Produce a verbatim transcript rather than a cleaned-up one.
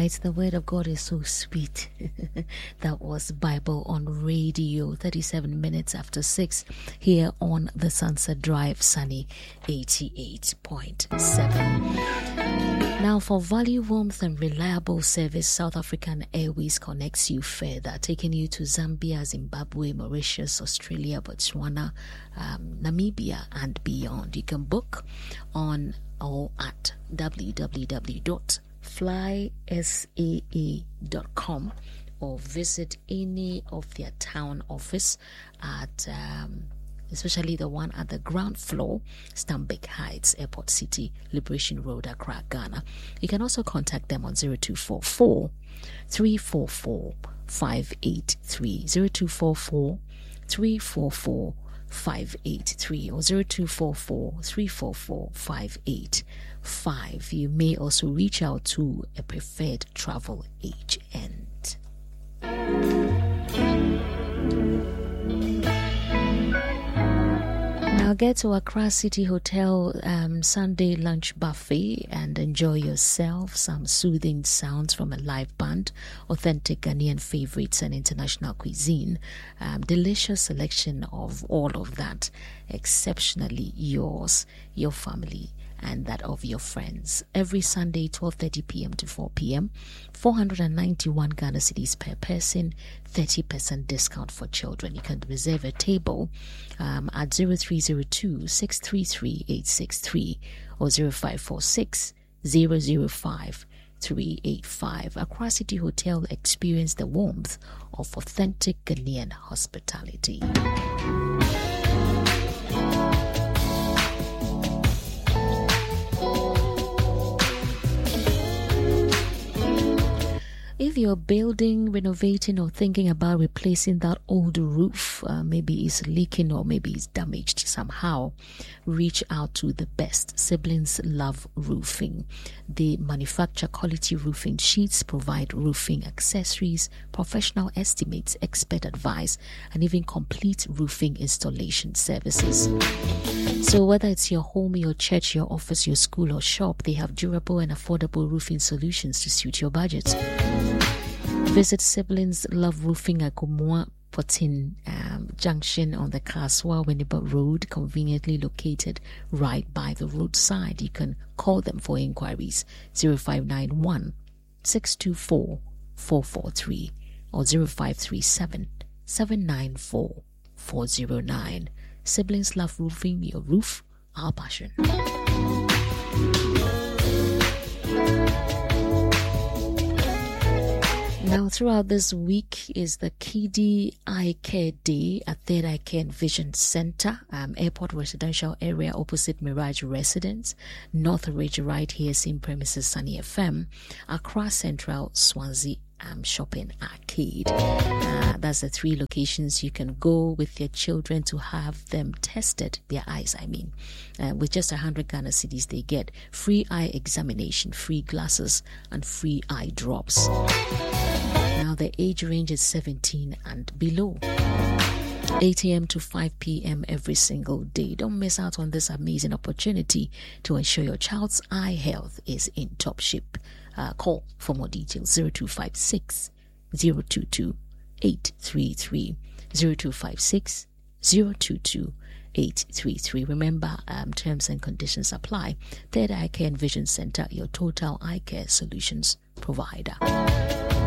right, the word of God is so sweet. That was Bible on Radio, thirty-seven minutes after six, here on the Sunset Drive, Sunny eighty-eight point seven. Now, for value, warmth, and reliable service, South African Airways connects you further, taking you to Zambia, Zimbabwe, Mauritius, Australia, Botswana, um, Namibia, and beyond. You can book on or at w w w dot fly s a a dot com or visit any of their town office at um, especially the one at the ground floor, Stanbic Heights, Airport City, Liberation Road, Accra, Ghana. You can also contact them on zero two four four, three four four, five eight three, zero two four four, three four four, five eight three or zero two four four, three four four, five eight five. You may also reach out to a preferred travel agent. Now get to Accra City Hotel um, Sunday lunch buffet and enjoy yourself. Some soothing sounds from a live band, authentic Ghanaian favorites and international cuisine. Um, delicious selection of all of that. Exceptionally yours, your family, and that of your friends. Every Sunday, twelve thirty p.m. to four p.m. four hundred ninety-one Ghana cedis per person, thirty percent discount for children. You can reserve a table um, at zero three zero two, six three three, eight six three or zero five four six, zero zero five, three eight five. Accra City Hotel, experience the warmth of authentic Ghanaian hospitality. If you're building, renovating, or thinking about replacing that old roof, uh, maybe it's leaking or maybe it's damaged somehow, reach out to the best. Siblings Love Roofing. They manufacture quality roofing sheets, provide roofing accessories, professional estimates, expert advice, and even complete roofing installation services. So whether it's your home, your church, your office, your school, or shop, they have durable and affordable roofing solutions to suit your budget. Visit Siblings Love Roofing at Gumua Potin um, Junction on the Kaswa Winneba Road, conveniently located right by the roadside. You can call them for inquiries zero five nine one, six two four, four four three or zero five three seven, seven nine four, four zero nine. Siblings Love Roofing, your roof, our passion. Now, throughout this week is the Kidi Eye Care Day at Third Eye Care and Vision Center, um, Airport Residential Area opposite Mirage Residence, North Ridge, right here, same premises, Sunny F M, Accra Central, Swansea um, Shopping Arcade. Uh, that's the three locations you can go with your children to have them tested, their eyes, I mean. Uh, with just one hundred Ghana cedis, they get free eye examination, free glasses, and free eye drops. Now the age range is seventeen and below. eight a.m. to five p.m. every single day. Don't miss out on this amazing opportunity to ensure your child's eye health is in top shape. Uh, call for more details zero two five six, zero two two, eight three three, zero two five six, zero two two, eight three three. Remember, um, terms and conditions apply. Third Eye Care and Vision Center, your total eye care solutions provider.